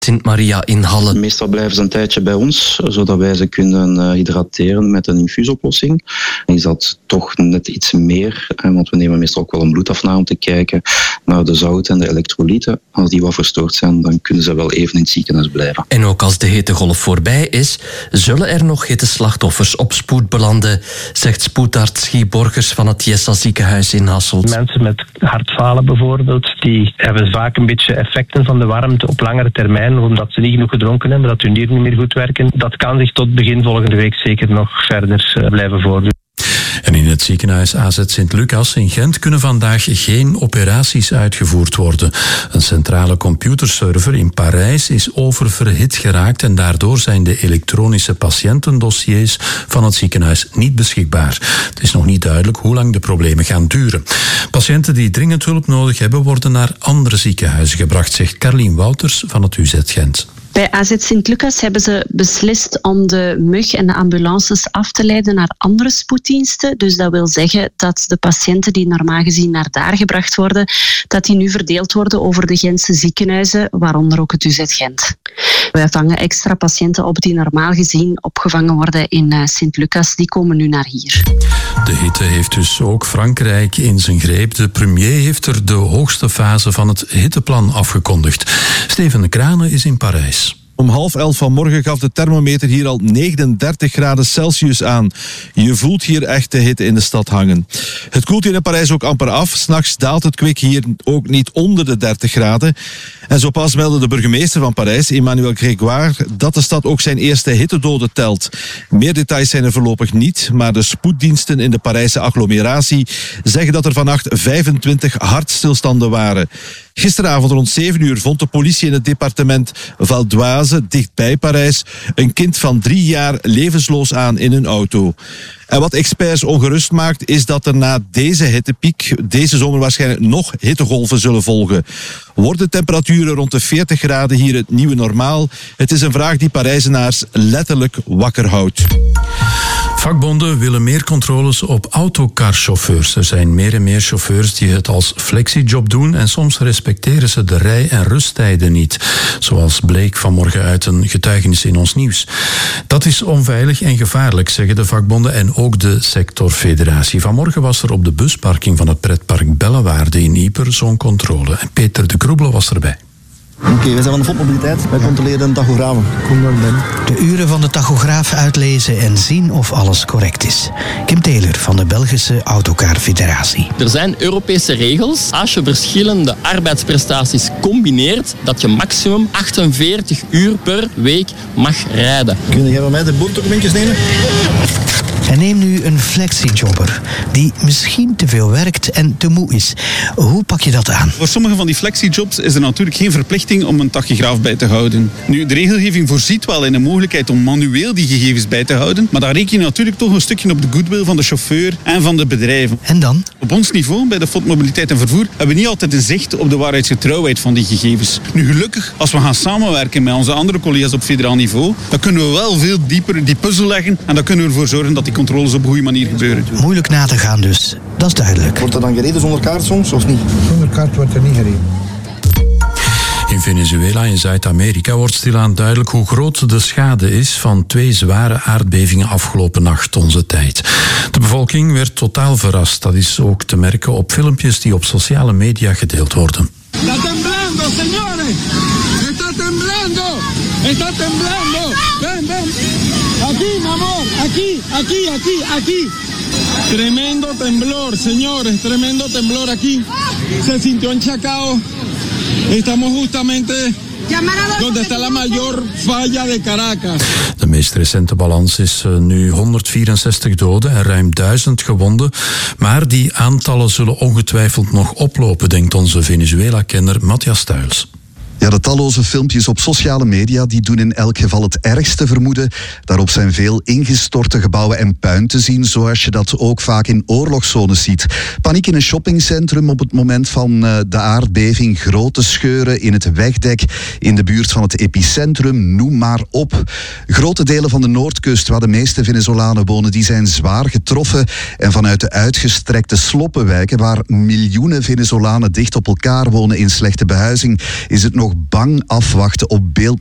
Sint Maria in Halle. Meestal blijven ze een tijdje bij ons, zodat wij ze kunnen hydrateren met een infuusoplossing. Is dat toch net iets meer, want we nemen meestal ook wel een bloedafname om te kijken naar de zouten en de elektrolyten. Als die wat verstoord zijn, dan kunnen ze wel even in het ziekenhuis blijven. En ook als de hittegolf voorbij is, zullen er nog hitteslachtoffers op spoed belanden, zegt spoedarts Guy Borgers van het Jessa ziekenhuis in Hasselt. Mensen met hartfalen bijvoorbeeld, die hebben vaak een beetje effecten van de warmte op langere termijn, omdat ze niet genoeg gedronken hebben, dat hun nieren niet meer goed werken. Dat kan zich tot begin volgende week zeker nog verder blijven voordoen. En in het ziekenhuis AZ Sint-Lucas in Gent kunnen vandaag geen operaties uitgevoerd worden. Een centrale computerserver in Parijs is oververhit geraakt en daardoor zijn de elektronische patiëntendossiers van het ziekenhuis niet beschikbaar. Het is nog niet duidelijk hoe lang de problemen gaan duren. Patiënten die dringend hulp nodig hebben worden naar andere ziekenhuizen gebracht, zegt Carlien Wouters van het UZ Gent. Bij AZ Sint-Lucas hebben ze beslist om de MUG en de ambulances af te leiden naar andere spoeddiensten. Dus dat wil zeggen dat de patiënten die normaal gezien naar daar gebracht worden, dat die nu verdeeld worden over de Gentse ziekenhuizen, waaronder ook het UZ Gent. Wij vangen extra patiënten op die normaal gezien opgevangen worden in Sint-Lucas. Die komen nu naar hier. De hitte heeft dus ook Frankrijk in zijn greep. De premier heeft er de hoogste fase van het hitteplan afgekondigd. Steven de Kranen is in Parijs. Om 10:30 vanmorgen gaf de thermometer hier al 39 graden Celsius aan. Je voelt hier echt de hitte in de stad hangen. Het koelt hier in Parijs ook amper af. 's Nachts daalt het kwik hier ook niet onder de 30 graden. En zo pas meldde de burgemeester van Parijs, Emmanuel Grégoire, dat de stad ook zijn eerste hittedoden telt. Meer details zijn er voorlopig niet, maar de spoeddiensten in de Parijse agglomeratie zeggen dat er vannacht 25 hartstilstanden waren. Gisteravond rond 7 uur vond de politie in het departement Val d'Oise, dichtbij Parijs, een kind van 3 jaar levensloos aan in een auto. En wat experts ongerust maakt, is dat er na deze hittepiek deze zomer waarschijnlijk nog hittegolven zullen volgen. Worden temperaturen rond de 40 graden hier het nieuwe normaal? Het is een vraag die Parijzenaars letterlijk wakker houdt. Vakbonden willen meer controles op autocarchauffeurs. Er zijn meer en meer chauffeurs die het als flexiejob doen en soms respecteren ze de rij- en rusttijden niet. Zoals bleek vanmorgen uit een getuigenis in ons nieuws. Dat is onveilig en gevaarlijk, zeggen de vakbonden en ook de sectorfederatie. Vanmorgen was er op de busparking van het pretpark Bellewaarde in Ieper zo'n controle. En Peter de Kroebele was erbij. Oké, wij zijn van de Fotmobiliteit. Wij controleren de tachografen. Kom dan binnen. De uren van de tachograaf uitlezen en zien of alles correct is. Kim Taylor van de Belgische Autocarfederatie. Er zijn Europese regels. Als je verschillende arbeidsprestaties combineert, dat je maximum 48 uur per week mag rijden. Kun jij van mij de boorddocumentjes nemen? En neem nu een flexijobber die misschien te veel werkt en te moe is. Hoe pak je dat aan? Voor sommige van die flexijobs is er natuurlijk geen verplichting om een tachograaf bij te houden. Nu, de regelgeving voorziet wel in de mogelijkheid om manueel die gegevens bij te houden, maar daar reken je natuurlijk toch een stukje op de goodwill van de chauffeur en van de bedrijven. En dan? Op ons niveau, bij de Fotmobiliteit en Vervoer, hebben we niet altijd een zicht op de waarheidsgetrouwheid van die gegevens. Nu, gelukkig, als we gaan samenwerken met onze andere collega's op federaal niveau, dan kunnen we wel veel dieper die puzzel leggen en dan kunnen we ervoor zorgen dat die controles op een goede manier gebeuren. Moeilijk na te gaan dus, dat is duidelijk. Wordt er dan gereden zonder kaart soms, of niet? Zonder kaart wordt er niet gereden. In Venezuela in Zuid-Amerika wordt stilaan duidelijk hoe groot de schade is van 2 zware aardbevingen afgelopen nacht onze tijd. De bevolking werd totaal verrast. Dat is ook te merken op filmpjes die op sociale media gedeeld worden. Está temblando, señores. Está temblando. Está temblando. Ven, ven. Aquí, mi amor. Aquí. Tremendo temblor, señores. Tremendo temblor aquí. Se sintió en Chacao. Estamos justamente donde está la mayor falla de Caracas. De meest recente balans is nu 164 doden en ruim 1000 gewonden. Maar die aantallen zullen ongetwijfeld nog oplopen, denkt onze Venezuela-kenner Matthias Tuils. Ja, de talloze filmpjes op sociale media die doen in elk geval het ergste vermoeden. Daarop zijn veel ingestorte gebouwen en puin te zien, zoals je dat ook vaak in oorlogszones ziet. Paniek in een shoppingcentrum op het moment van de aardbeving, grote scheuren in het wegdek in de buurt van het epicentrum, noem maar op. Grote delen van de Noordkust, waar de meeste Venezolanen wonen, die zijn zwaar getroffen. En vanuit de uitgestrekte sloppenwijken, waar miljoenen Venezolanen dicht op elkaar wonen in slechte behuizing, is het nog nog bang afwachten op beeld